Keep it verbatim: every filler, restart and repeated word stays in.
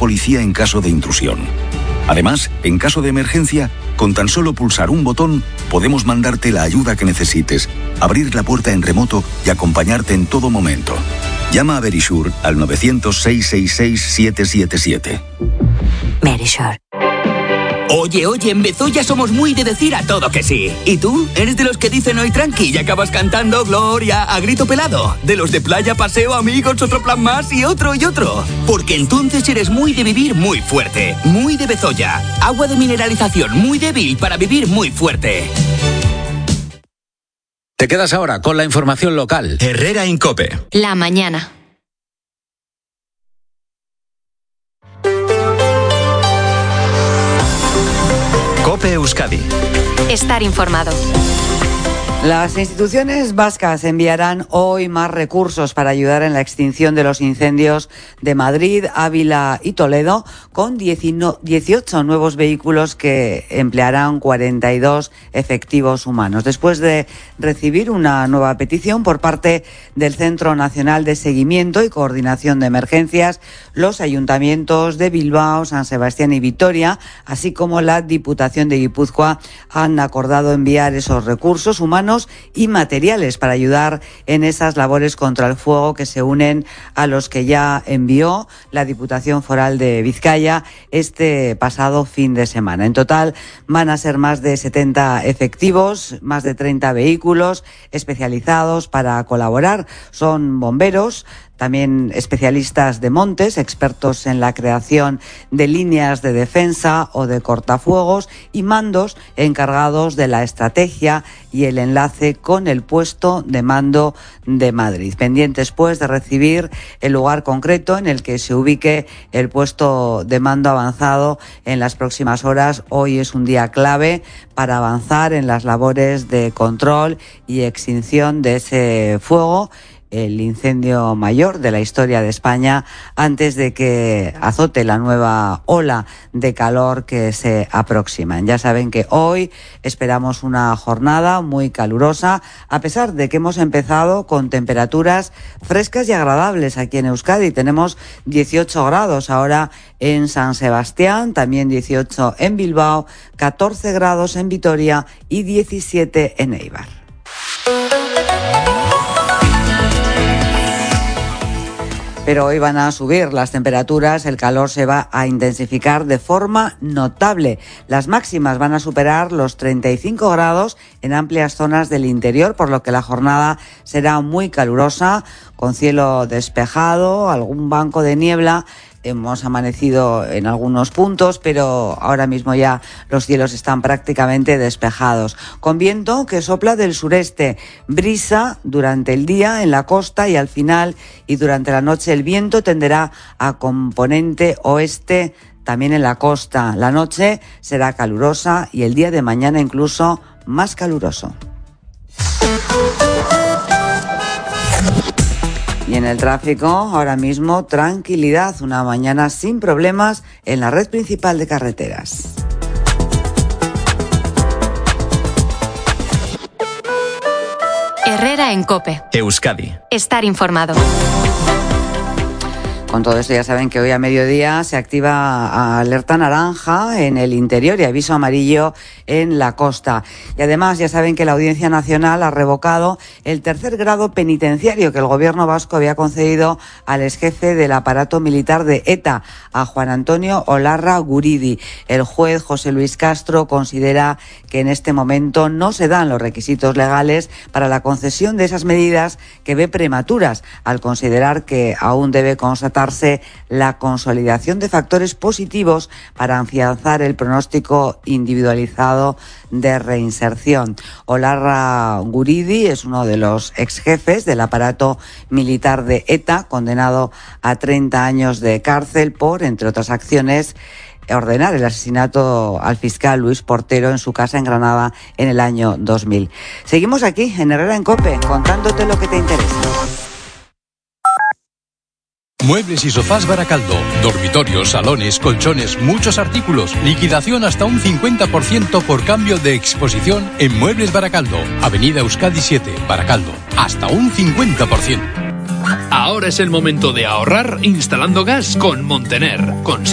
policía en caso de intrusión. Además, en caso de emergencia, con tan solo pulsar un botón, podemos mandarte la ayuda que necesites, abrir la puerta en remoto y acompañarte en todo momento. Llama a Verisure al nueve cero cero, seis seis seis, siete siete siete. Verisure. Oye, oye, en Bezoya somos muy de decir a todo que sí. ¿Y tú? ¿Eres de los que dicen hoy tranqui y acabas cantando Gloria a grito pelado? ¿De los de playa, paseo, amigos, otro plan más y otro y otro? Porque entonces eres muy de vivir muy fuerte. Muy de Bezoya. Agua de mineralización muy débil para vivir muy fuerte. Te quedas ahora con la información local. Herrera en COPE. La mañana. COPE Euskadi. Estar informado. Las instituciones vascas enviarán hoy más recursos para ayudar en la extinción de los incendios de Madrid, Ávila y Toledo, con dieciocho nuevos vehículos que emplearán cuarenta y dos efectivos humanos. Después de recibir una nueva petición por parte del Centro Nacional de Seguimiento y Coordinación de Emergencias, los ayuntamientos de Bilbao, San Sebastián y Vitoria, así como la Diputación de Guipúzcoa, han acordado enviar esos recursos humanos y materiales para ayudar en esas labores contra el fuego, que se unen a los que ya envió la Diputación Foral de Vizcaya este pasado fin de semana. En total van a ser más de setenta efectivos, más de treinta vehículos especializados para colaborar. Son bomberos, también especialistas de montes, expertos en la creación de líneas de defensa o de cortafuegos, y mandos encargados de la estrategia y el enlace con el puesto de mando de Madrid. Pendientes, pues, de recibir el lugar concreto en el que se ubique el puesto de mando avanzado en las próximas horas. Hoy es un día clave para avanzar en las labores de control y extinción de ese fuego, el incendio mayor de la historia de España, antes de que azote la nueva ola de calor que se aproxima. Ya saben que hoy esperamos una jornada muy calurosa, a pesar de que hemos empezado con temperaturas frescas y agradables aquí en Euskadi. Tenemos dieciocho grados ahora en San Sebastián, también dieciocho en Bilbao, catorce grados en Vitoria y diecisiete en Eibar. Pero hoy van a subir las temperaturas, el calor se va a intensificar de forma notable. Las máximas van a superar los treinta y cinco grados en amplias zonas del interior, por lo que la jornada será muy calurosa, con cielo despejado, algún banco de niebla. Hemos amanecido en algunos puntos, pero ahora mismo ya los cielos están prácticamente despejados. Con viento que sopla del sureste, brisa durante el día en la costa, y al final y durante la noche el viento tenderá a componente oeste también en la costa. La noche será calurosa y el día de mañana incluso más caluroso. Y en el tráfico, ahora mismo, tranquilidad, una mañana sin problemas en la red principal de carreteras. Herrera en COPE. Euskadi. Estar informado. Con todo esto ya saben que hoy a mediodía se activa alerta naranja en el interior y aviso amarillo en la costa. Y además ya saben que la Audiencia Nacional ha revocado el tercer grado penitenciario que el gobierno vasco había concedido al exjefe del aparato militar de ETA, a Juan Antonio Olarra Guridi. El juez José Luis Castro considera que en este momento no se dan los requisitos legales para la concesión de esas medidas, que ve prematuras, al considerar que aún debe constatarse la consolidación de factores positivos para afianzar el pronóstico individualizado de reinserción. Olarra Guridi es uno de los exjefes del aparato militar de ETA, condenado a treinta años de cárcel por, entre otras acciones, ordenar el asesinato al fiscal Luis Portero en su casa en Granada en el año dos mil. Seguimos aquí en Herrera en COPE, contándote lo que te interesa. Muebles y sofás Baracaldo, dormitorios, salones, colchones, muchos artículos, liquidación hasta un cincuenta por ciento por cambio de exposición en Muebles Baracaldo, Avenida Euskadi siete, Baracaldo, hasta un cincuenta por ciento. Ahora es el momento de ahorrar instalando gas con Montener. Consigue